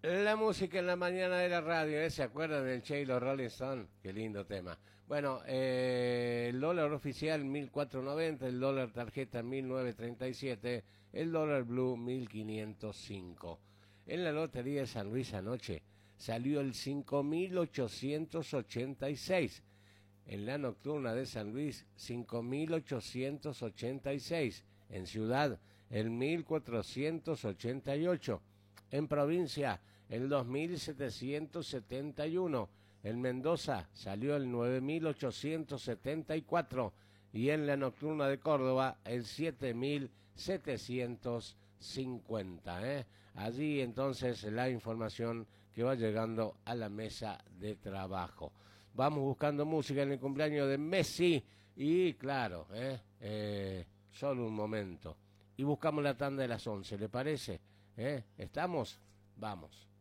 La música en la mañana de la radio, ¿eh? ¿Se acuerdan del Che y los Rolling Stones? Qué lindo tema. Bueno, el dólar oficial 1490, el dólar tarjeta 1937, el dólar blue 1505. En la lotería de San Luis anoche salió el 5886. En la nocturna de San Luis 5886. En Ciudad el 1488. En provincia, el 2771. En Mendoza salió el 9874. Y en la nocturna de Córdoba, el 7750. Allí entonces la información que va llegando a la mesa de trabajo. Vamos buscando música en el cumpleaños de Messi. Y claro, solo un momento. Y buscamos la tanda de las 11, ¿le parece? ¿Estamos? Vamos.